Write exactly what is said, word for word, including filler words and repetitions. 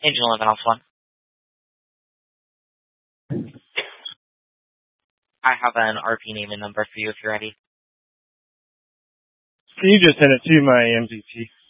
Engine eleven Alpha one. I have an R P name and number for you if you're ready. Can you just send it to my M Z T?